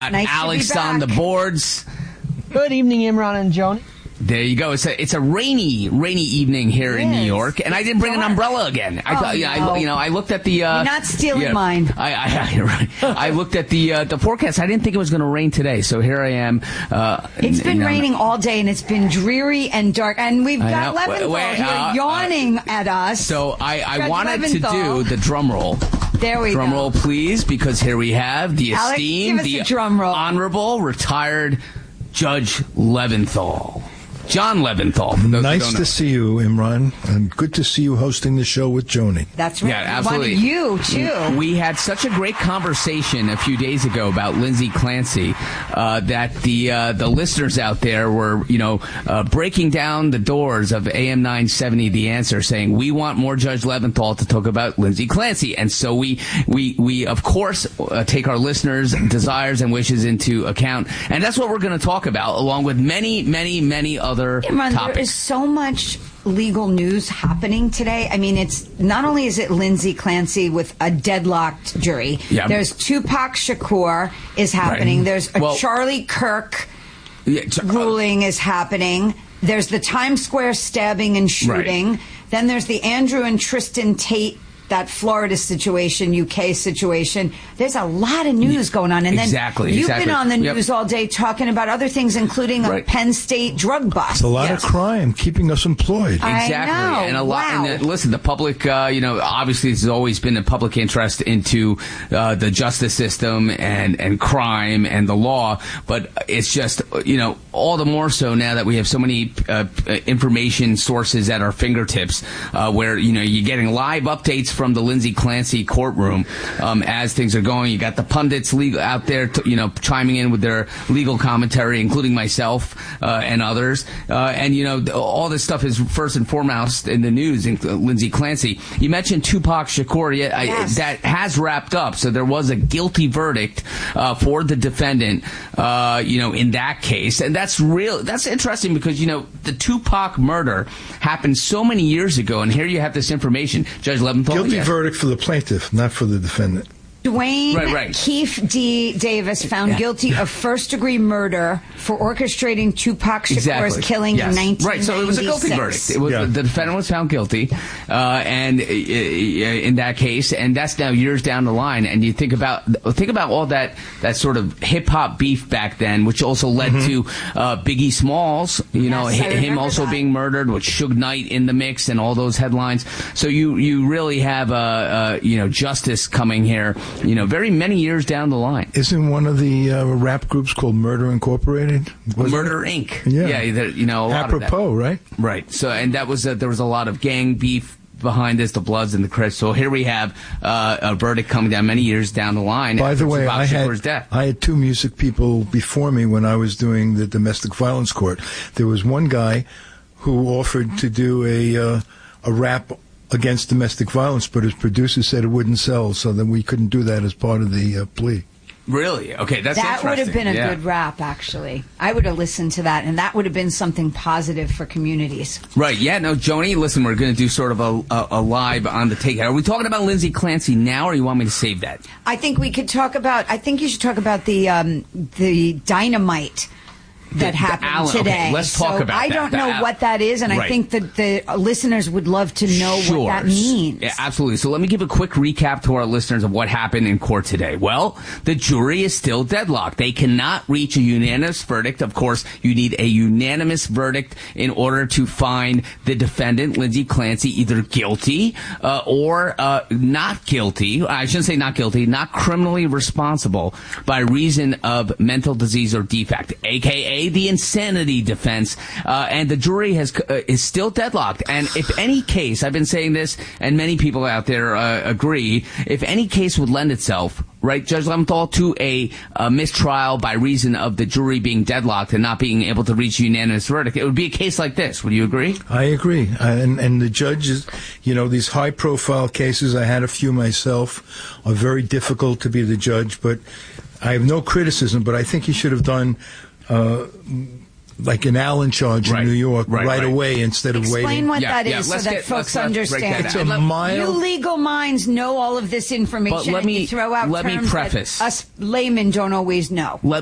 Nice Alex to be back. on the boards. Good evening, Imran and Joni. There you go. It's a rainy evening here in New York, and I didn't bring an umbrella again. I thought, I looked at the. You're not stealing mine. You're right. I looked at the forecast. I didn't think it was going to rain today, so here I am. It's been raining all day, and it's been dreary and dark, and we've got Leventhal here yawning at us. So I wanted Leventhal. to do the drum roll. There we go. Drum roll, please, because here we have the Alex, esteemed, give us a drum roll. honorable, retired Judge Leventhal. John Leventhal. Nice to see you, Imran, and good to see you hosting the show with Joni. That's right. Yeah, absolutely. You, too. We had such a great conversation a few days ago about Lindsay Clancy that the listeners out there were, breaking down the doors of AM 970 The Answer, saying, we want more Judge Leventhal to talk about Lindsay Clancy. And so we of course, take our listeners' desires and wishes into account. And that's what we're going to talk about, along with many, many, many other topics. There is so much legal news happening today. I mean, it's not only is it Lindsay Clancy with a deadlocked jury. Yeah. There's Tupac Shakur is happening. Right. There's a Charlie Kirk ruling is happening. There's the Times Square stabbing and shooting. Right. Then there's the Andrew and Tristan Tate, that Florida situation, UK situation. There's a lot of news going on. And then you've been on the news all day talking about other things, including a Penn State drug bust. It's a lot of crime keeping us employed. Exactly. I know. And a lot. Wow. And listen, the public, obviously this has always been a public interest into the justice system and crime and the law. But it's just, all the more so now that we have so many information sources at our fingertips where, you're getting live updates from the Lindsay Clancy courtroom as things are going. You got the pundits out there, chiming in with their legal commentary, including myself and others. And all this stuff is first and foremost in the news. Lindsay Clancy, you mentioned Tupac Shakur. Yes. That has wrapped up. So there was a guilty verdict for the defendant, in that case, and that's interesting because the Tupac murder happened so many years ago, and here you have this information, Judge Leventhal. Guilty verdict for the plaintiff, not for the defendant. Dwayne Keefe D. Davis found guilty of first-degree murder for orchestrating Tupac Shakur's killing in 1996. Right, so it was a guilty verdict. The defendant was found guilty, and in that case, and that's now years down the line. And you think about all that sort of hip hop beef back then, which also led to Biggie Smalls, him also being murdered, with Suge Knight in the mix, and all those headlines. So you really have justice coming here. Very many years down the line. Isn't one of the rap groups called Murder Incorporated? Murder Inc. Yeah. A lot apropos, of that. right? Right. So, and that was there was a lot of gang beef behind this, the Bloods and the Crips. So here we have a verdict coming down many years down the line. By the way, I had two music people before me when I was doing the domestic violence court. There was one guy who offered to do a rap against domestic violence, but his producer said it wouldn't sell, so then we couldn't do that as part of the plea. Really? Okay, that's that interesting. would have been a good rap, actually. I would have listened to that, and that would have been something positive for communities. Right, yeah, no, Joni, listen, we're going to do sort of a live on the take. Are we talking about Lindsay Clancy now, or you want me to save that? I think you should talk about the dynamite that happened today. Okay, let's talk about that. I don't know what that is, and I think that the listeners would love to know what that means. Yeah, absolutely. So let me give a quick recap to our listeners of what happened in court today. Well, the jury is still deadlocked. They cannot reach a unanimous verdict. Of course, you need a unanimous verdict in order to find the defendant, Lindsay Clancy, either guilty or not guilty. I shouldn't say not guilty, not criminally responsible by reason of mental disease or defect, a.k.a. the insanity defense, and the jury is still deadlocked. And if any case, I've been saying this, and many people out there agree, if any case would lend itself, right, Judge Leventhal, to a mistrial by reason of the jury being deadlocked and not being able to reach a unanimous verdict, it would be a case like this. Would you agree? I agree. And the judges, these high-profile cases, I had a few myself, are very difficult to be the judge, but I have no criticism, but I think he should have done like an Allen charge in New York right away instead of waiting. Explain what that is so that folks understand. It's a mild. You legal minds know all of this information. But let me and you throw out terms preface. that us laymen don't always know.